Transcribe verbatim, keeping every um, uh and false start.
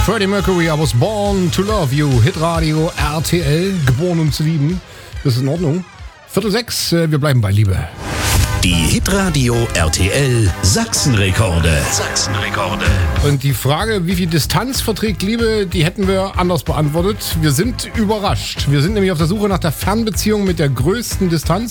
Freddie Mercury, I was born to love you. Hitradio R T L, geboren um zu lieben. Das ist in Ordnung. Viertel sechs, wir bleiben bei Liebe. Die Hitradio R T L Sachsenrekorde. Sachsenrekorde. Und die Frage, wie viel Distanz verträgt Liebe, die hätten wir anders beantwortet. Wir sind überrascht. Wir sind nämlich auf der Suche nach der Fernbeziehung mit der größten Distanz.